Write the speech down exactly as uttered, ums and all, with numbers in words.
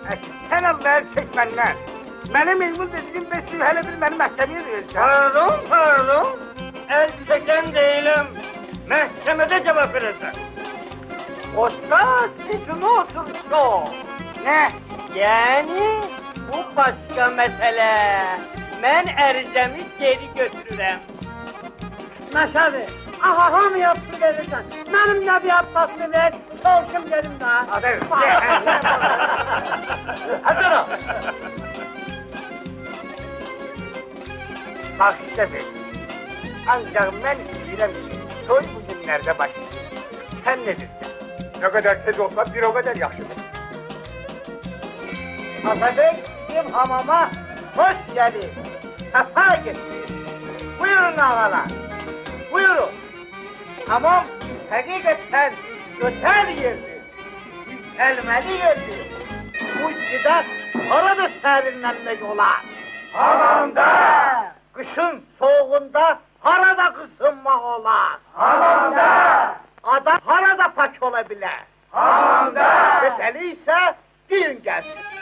Sən Allah'a çək məndən. Mənim ilmin dediyim beş yıl hələ bir mənim məhkəməyə verirsən. Pardon, pardon. El çəkən deyiləm. Məhkəmədə cavab verəcəm. Usta sizin otursun. Nə? Yəni bu başqa məsələ. Mən ərizəmi geri götürürəm. Məşəvi, ağa hamı yapsın verirsən. Mənim nəbi abbasını ver, soruşum gelim də. Adır. Hazır ol. Bax işte ver. Ancaq mən istəyirəm ki, soy bu günlərdə başlayır. Sən ne dirsən? Ne kadar tez olsa bir o kadar yaxşıdır. Atabey, bizim hamama hoş geldin. Safa getirdin. Buyurun ağalar. Buyurun. Hamam hakikaten güzel yerdir. Yükselmeli yerdir. Bu şiddet orada serinlenmek olar. Hamamda! Kışın soğuğunda harada kısınmak olar. Hamamda! Adam harada paç olabilir. Hamamda! Mesele ise düğün gelsin.